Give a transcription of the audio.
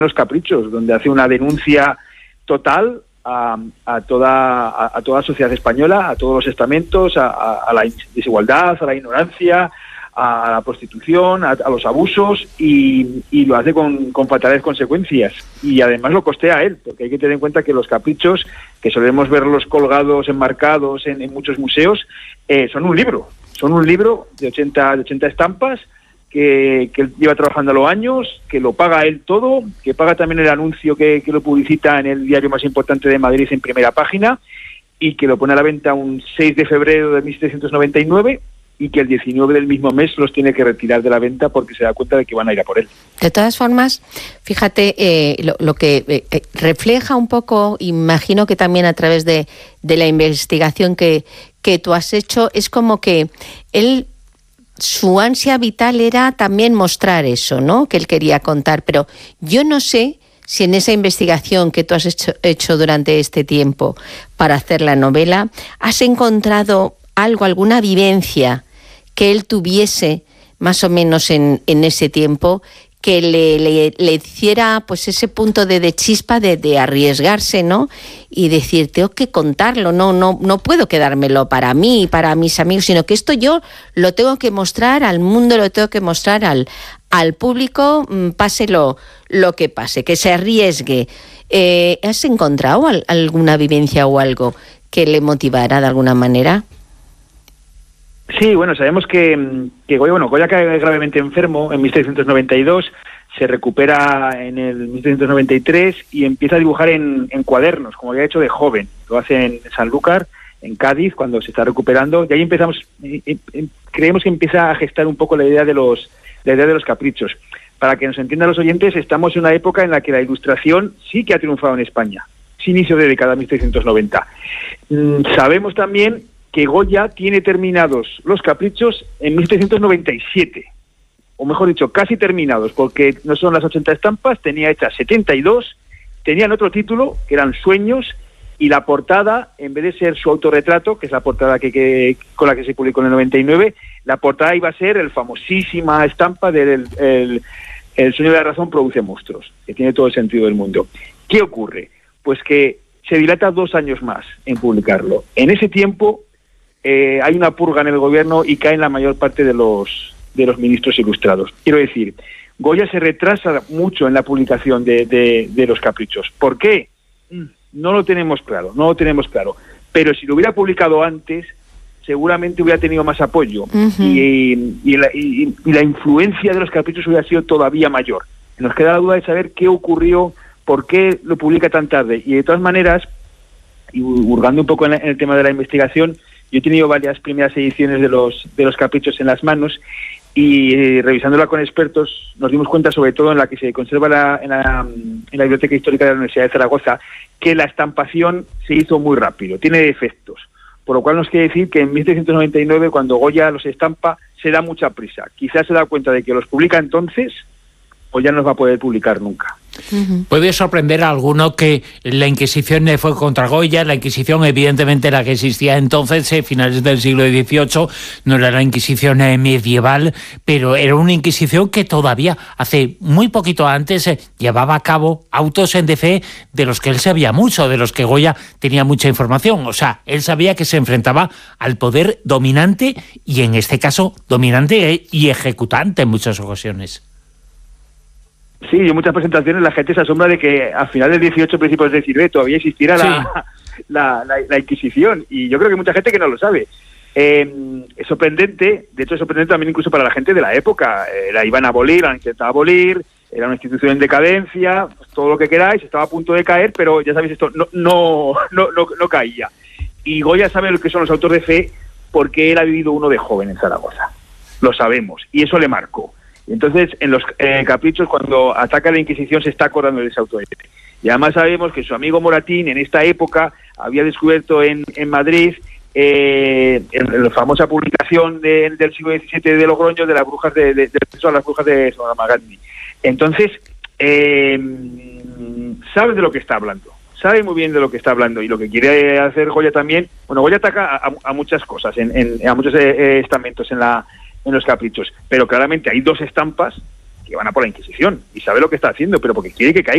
Los Caprichos, donde hace una denuncia total a toda la sociedad española, a todos los estamentos, a la desigualdad, a la ignorancia, a la prostitución, a los abusos, y lo hace con fatales consecuencias. Y además lo costea a él, porque hay que tener en cuenta que Los Caprichos, que solemos verlos colgados, enmarcados en muchos museos, son un libro de 80 estampas, que él lleva trabajando a los años, que lo paga él todo, que paga también el anuncio que lo publicita en el diario más importante de Madrid en primera página, y que lo pone a la venta un 6 de febrero de 1799, y que el 19 del mismo mes los tiene que retirar de la venta porque se da cuenta de que van a ir a por él. De todas formas, fíjate, lo que refleja un poco, imagino que también a través de la investigación que tú has hecho, es como que él, su ansia vital era también mostrar eso, ¿no?, que él quería contar. Pero yo no sé si en esa investigación que tú has hecho durante este tiempo para hacer la novela, has encontrado alguna vivencia que él tuviese más o menos en ese tiempo, que le hiciera pues ese punto de chispa de arriesgarse, ¿no?, y decir, tengo que contarlo, no puedo quedármelo para mí y para mis amigos, sino que esto yo lo tengo que mostrar al mundo, lo tengo que mostrar al público, pase lo que pase, que se arriesgue. ¿Has encontrado alguna vivencia o algo que le motivara de alguna manera? Sí, bueno, sabemos que Goya cae gravemente enfermo en 1792, se recupera en el 1793 y empieza a dibujar en cuadernos, como había hecho de joven. Lo hace en Sanlúcar, en Cádiz, cuando se está recuperando, y ahí creemos que empieza a gestar un poco la idea de los Caprichos. Para que nos entiendan los oyentes, estamos en una época en la que la Ilustración sí que ha triunfado en España, inicio de década 1790. Sabemos también que Goya tiene terminados Los Caprichos en 1797, o mejor dicho, casi terminados, porque no son las 80 estampas, tenía hechas 72, tenían otro título, que eran Sueños, y la portada, en vez de ser su autorretrato, que es la portada con la que se publicó en el 99, la portada iba a ser el famosísima estampa del El sueño de la razón produce monstruos, que tiene todo el sentido del mundo. ¿Qué ocurre? Pues que se dilata 2 años más en publicarlo. En ese tiempo hay una purga en el gobierno y caen la mayor parte de los ministros ilustrados. Quiero decir, Goya se retrasa mucho en la publicación de Los Caprichos. ¿Por qué? No lo tenemos claro. Pero si lo hubiera publicado antes, seguramente hubiera tenido más apoyo. Uh-huh. Y la influencia de Los Caprichos hubiera sido todavía mayor. Nos queda la duda de saber qué ocurrió, por qué lo publica tan tarde. Y de todas maneras, y hurgando un poco en el tema de la investigación, yo he tenido varias primeras ediciones de los Caprichos en las manos, y revisándola con expertos nos dimos cuenta, sobre todo en la que se conserva en la Biblioteca Histórica de la Universidad de Zaragoza, que la estampación se hizo muy rápido, tiene defectos, por lo cual nos quiere decir que en 1799, cuando Goya los estampa, se da mucha prisa. Quizás se da cuenta de que los publica entonces, o ya no los va a poder publicar nunca. Uh-huh. Puede sorprender a alguno que la Inquisición fue contra Goya. La Inquisición, evidentemente, la que existía entonces, finales del siglo XVIII, no era la Inquisición medieval, pero era una Inquisición que todavía, hace muy poquito antes, llevaba a cabo autos en de fe de los que él sabía mucho, de los que Goya tenía mucha información. O sea, él sabía que se enfrentaba al poder dominante, y en este caso, dominante y ejecutante en muchas ocasiones. Sí, en muchas presentaciones la gente se asombra de que a finales del 18, principios del XIX, todavía existiera la Inquisición, y yo creo que mucha gente que no lo sabe. Es sorprendente, de hecho es sorprendente también incluso para la gente de la época. La iban a abolir, la han intentado abolir, era una institución en decadencia, pues todo lo que queráis, estaba a punto de caer, pero ya sabéis, esto no caía. Y Goya sabe lo que son los autos de fe porque él ha vivido uno de joven en Zaragoza. Lo sabemos, y eso le marcó. Entonces, en los Caprichos, cuando ataca la Inquisición, se está acordando de ese auto de fe. Y además sabemos que su amigo Moratín, en esta época, había descubierto en Madrid en la famosa publicación del siglo XVII de Logroño, de las brujas de las brujas de Sonamargandi. Entonces, sabe de lo que está hablando. Sabe muy bien de lo que está hablando, y lo que quiere hacer Goya también. Bueno, Goya ataca a muchas cosas, a muchos estamentos en los Caprichos, pero claramente hay 2 estampas que van a por la Inquisición, y sabe lo que está haciendo, pero porque quiere que caiga.